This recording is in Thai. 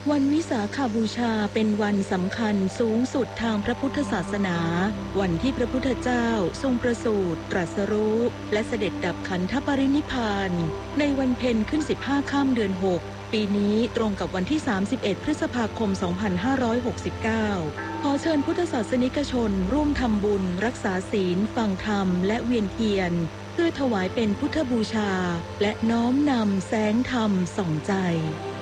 วันวิสาขบูชาเป็นวันสำคัญสูงสุดทางพระพุทธศาสนา วันที่พระพุทธเจ้าทรงประสูติตรัสรู้และเสด็จดับขันธปรินิพพานในวันเพ็ญขึ้น15ค่ำเดือน6ปีนี้ตรงกับวันที่31พฤษภาคม2569ขอเชิญพุทธศาสนิกชนร่วมทำบุญรักษาศีลฟังธรรมและเวียนเทียนเพื่อถวายเป็นพุทธบูชาและน้อมนำแสงธรรมส่องใจ